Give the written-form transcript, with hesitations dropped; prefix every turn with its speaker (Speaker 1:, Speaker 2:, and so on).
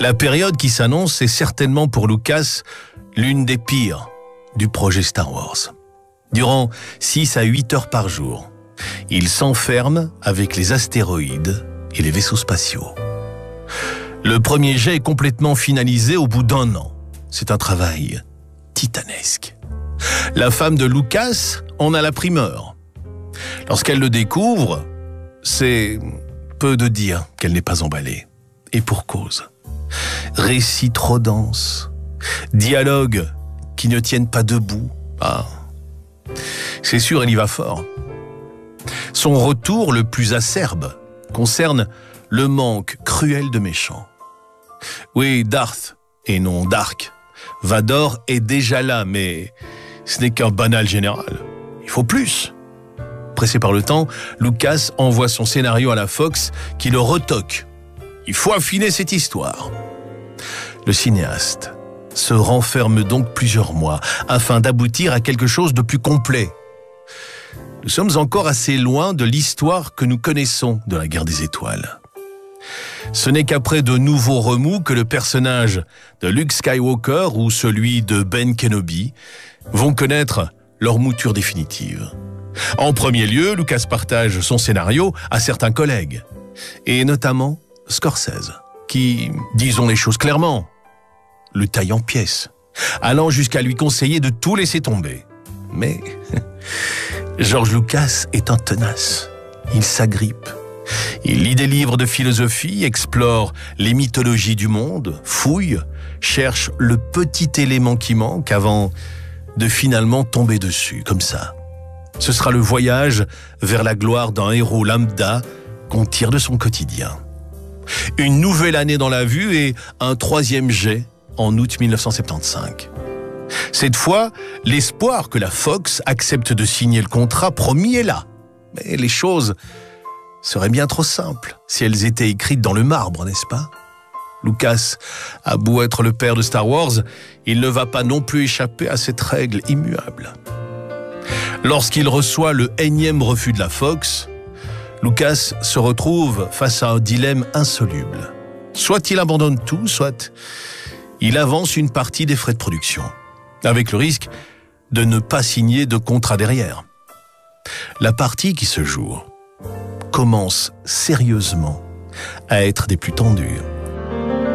Speaker 1: La période qui s'annonce est certainement pour Lucas l'une des pires du projet Star Wars. Durant 6 à 8 heures par jour, il s'enferme avec les astéroïdes et les vaisseaux spatiaux. Le premier jet est complètement finalisé au bout d'1 an. C'est un travail titanesque. La femme de Lucas en a la primeur. Lorsqu'elle le découvre, c'est peu de dire qu'elle n'est pas emballée. Et pour cause. Récits trop denses, dialogues qui ne tiennent pas debout. Ah, c'est sûr, elle y va fort. Son retour le plus acerbe concerne le manque cruel de méchants. Oui, Darth, et non Dark. Vador est déjà là, mais ce n'est qu'un banal général. Il faut plus. Pressé par le temps, Lucas envoie son scénario à la Fox qui le retoque. Il faut affiner cette histoire. Le cinéaste se renferme donc plusieurs mois afin d'aboutir à quelque chose de plus complet. Nous sommes encore assez loin de l'histoire que nous connaissons de la Guerre des Étoiles. Ce n'est qu'après de nouveaux remous que le personnage de Luke Skywalker ou celui de Ben Kenobi vont connaître leur mouture définitive. En premier lieu, Lucas partage son scénario à certains collègues, et notamment Scorsese, qui, disons les choses clairement, le taille en pièces, allant jusqu'à lui conseiller de tout laisser tomber. Mais George Lucas est un tenace, il s'agrippe. Il lit des livres de philosophie, explore les mythologies du monde, fouille, cherche le petit élément qui manque avant de finalement tomber dessus, comme ça. Ce sera le voyage vers la gloire d'un héros lambda qu'on tire de son quotidien. Une nouvelle année dans la vue et un 3e jet en août 1975. Cette fois, l'espoir que la Fox accepte de signer le contrat promis est là. Mais les choses seraient bien trop simples si elles étaient écrites dans le marbre, n'est-ce pas? Lucas a beau être le père de Star Wars, il ne va pas non plus échapper à cette règle immuable. Lorsqu'il reçoit le énième refus de la Fox, Lucas se retrouve face à un dilemme insoluble. Soit il abandonne tout, soit il avance une partie des frais de production, avec le risque de ne pas signer de contrat derrière. La partie qui se joue commence sérieusement à être des plus tendues.